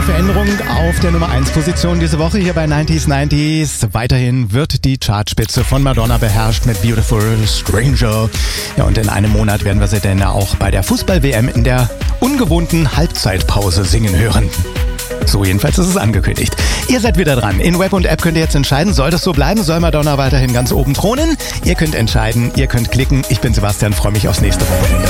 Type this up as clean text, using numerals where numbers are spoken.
Veränderung auf der Nummer 1 Position diese Woche hier bei 90s. Weiterhin wird die Chartspitze von Madonna beherrscht mit Beautiful Stranger. Ja, und in einem Monat werden wir sie dann auch bei der Fußball-WM in der ungewohnten Halbzeitpause singen hören. So jedenfalls ist es angekündigt. Ihr seid wieder dran. In Web und App könnt ihr jetzt entscheiden, soll das so bleiben, soll Madonna weiterhin ganz oben thronen? Ihr könnt entscheiden, ihr könnt klicken. Ich bin Sebastian, freue mich aufs nächste Wochenende.